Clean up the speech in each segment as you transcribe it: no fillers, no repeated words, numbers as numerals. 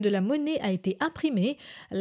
de la monnaie a été imprimée.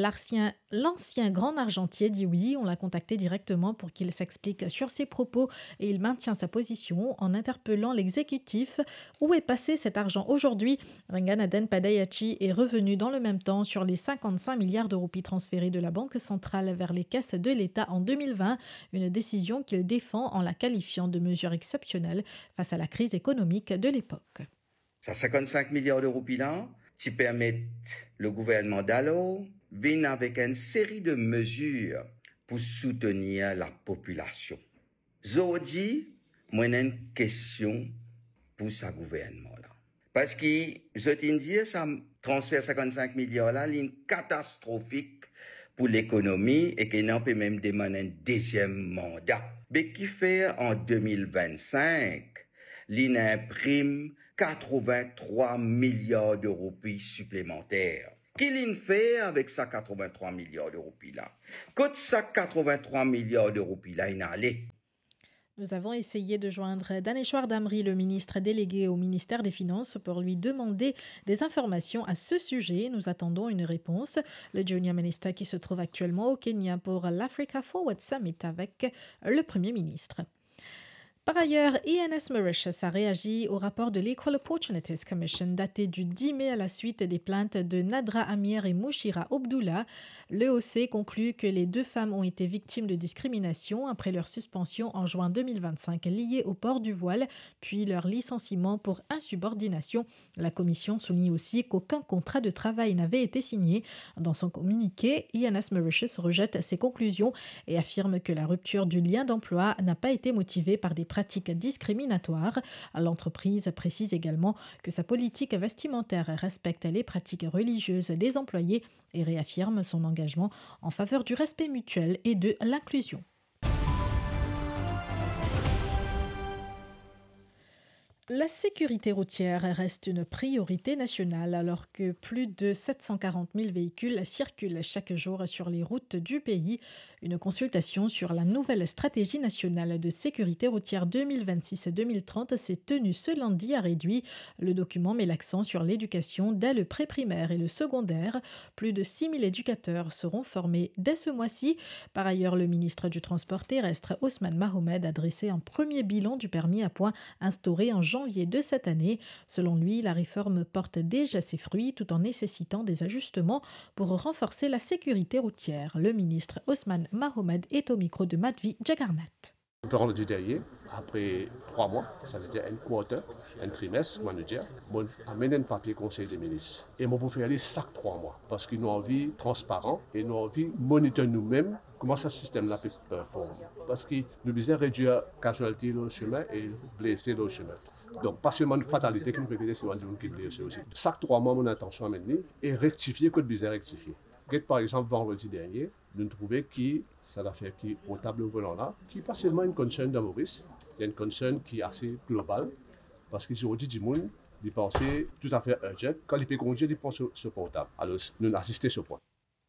L'ancien grand argentier dit oui. On l'a contacté directement pour qu'il s'explique sur ses propos et il maintient sa position en interpellant l'exécutif. Où est passé cet argent aujourd'hui? Ranganathan Padayachee est revenu dans le même temps sur les 55 milliards de roupies transférés de la Banque centrale vers les caisses de l'État en 2020, une décision qu'il défend en la qualifiant de mesure exceptionnelle face à la crise économique de l'époque. Ça 55 milliards de roupies là, qui permettent le gouvernement d'alors venir avec une série de mesures pour soutenir la population. Aujourd'hui, moi j'ai une question pour ce gouvernement-là. Parce que, je t'ai dit, ça transfert 55 milliards là, c'est catastrophique pour l'économie et qu'on peut même demander un deuxième mandat. Mais qui fait en 2025, l'IN imprime 83 milliards de roupies supplémentaires. Qu'est-ce fait avec ça 83 milliards de roupies là? Quand ça 83 milliards de roupies là, il allait. Nous avons essayé de joindre Daneshwar Damri, le ministre délégué au ministère des Finances, pour lui demander des informations à ce sujet. Nous attendons une réponse. Le junior ministre qui se trouve actuellement au Kenya pour l'Africa Forward Summit avec le Premier ministre. Par ailleurs, INS Mauritius a réagi au rapport de l'Equal Opportunities Commission daté du 10 mai à la suite des plaintes de Nadra Amir et Moushira Obdoula. L'EOC conclut que les deux femmes ont été victimes de discrimination après leur suspension en juin 2025 liée au port du voile, puis leur licenciement pour insubordination. La commission souligne aussi qu'aucun contrat de travail n'avait été signé. Dans son communiqué, INS Mauritius rejette ces conclusions et affirme que la rupture du lien d'emploi n'a pas été motivée par des pratiques discriminatoires. L'entreprise précise également que sa politique vestimentaire respecte les pratiques religieuses des employés et réaffirme son engagement en faveur du respect mutuel et de l'inclusion. La sécurité routière reste une priorité nationale alors que plus de 740 000 véhicules circulent chaque jour sur les routes du pays. Une consultation sur la nouvelle stratégie nationale de sécurité routière 2026-2030 s'est tenue ce lundi à Réduit. Le document met l'accent sur l'éducation dès le pré-primaire et le secondaire. Plus de 6 000 éducateurs seront formés dès ce mois-ci. Par ailleurs, le ministre du Transport terrestre, Osman Mahomed, a dressé un premier bilan du permis à points instauré en janvier de cette année. Selon lui, la réforme porte déjà ses fruits tout en nécessitant des ajustements pour renforcer la sécurité routière. Le ministre Osman Mahomed est au micro de Madhvi Jagarnath. Vendredi dernier, après 3 mois, ça veut dire un quarter, un trimestre, on va dire, on amène un papier conseil des ministres. Et on peut faire aller chaque 3 mois, parce qu'ils ont envie transparent et nous avons envie de monitorer nous-mêmes comment ce système-là peut performer. Parce que nous besoin réduire la casualité dans le chemin et blesser dans le chemin. Donc, pas seulement une fatalité qui nous peut aider, c'est une qui blesse aussi. Chaque 3 mois, mon intention à mener est rectifier que besoin rectifier. Par exemple, vendredi dernier, nous trouvons que ça a fait qui au tableau volant là, qui n'est pas seulement une concerne de Maurice, il y a une concerne qui est assez globale, parce qu'ils ont dit du monde, ils pensaient tout à fait urgent, quand ils peuvent conduire, ils pensent sur portable. Alors, nous assistons sur ce point.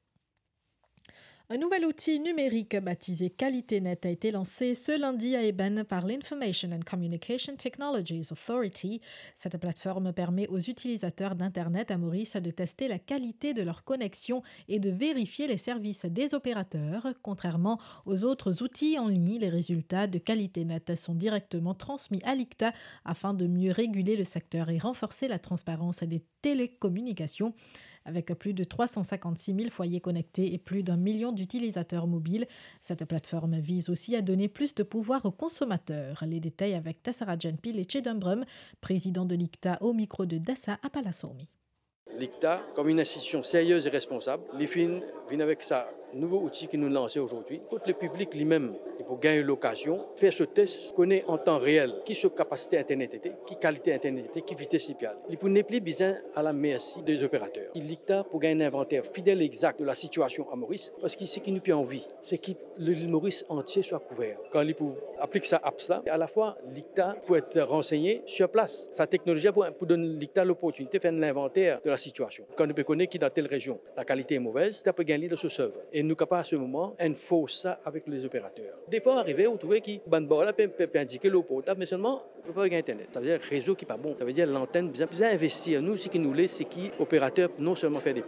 Un nouvel outil numérique baptisé QualitéNet a été lancé ce lundi à Eben par l'Information and Communication Technologies Authority. Cette plateforme permet aux utilisateurs d'Internet à Maurice de tester la qualité de leur connexion et de vérifier les services des opérateurs. Contrairement aux autres outils en ligne, les résultats de QualitéNet sont directement transmis à l'ICTA afin de mieux réguler le secteur et renforcer la transparence des télécommunications. Avec plus de 356 000 foyers connectés et plus d'1 million d'utilisateurs mobiles, cette plateforme vise aussi à donner plus de pouvoir aux consommateurs. Les détails avec Tassarajan Pil et Chedumbrum, président de l'ICTA au micro de Dassa à Palasomi. L'ICTA, comme une institution sérieuse et responsable, vient avec sa nouveau outil que nous lançons aujourd'hui. Pour le public lui-même, pour gagner l'occasion, faire ce test, connaître en temps réel qui sa capacité Internet était, qui qualité Internet était, qui vitesse IPL. Il pour ne plus besoin à la merci des opérateurs. L'ICTA pour gagner un inventaire fidèle et exact de la situation à Maurice, parce que ce qui nous fait envie, c'est que l'île Maurice entier soit couvert. Quand il applique ça à ça, à la fois l'ICTA peut être renseigné sur place. Sa technologie pour donner l'ICTA l'opportunité de faire l'inventaire de la situation. Quand on peut connaître qui dans telle région, la qualité est mauvaise, ça peut gagner de ce serveur. Et nous capables à ce moment, info ça avec les opérateurs. Des fois, arrivé, vous trouvez qu'il peut indiquer l'eau potable, mais seulement, il ne peut pas gagner Internet. Ça veut dire réseau qui n'est pas bon. Ça veut dire l'antenne, bien investir. Nous, ce qui nous laisse, c'est qui opérateur non seulement faire des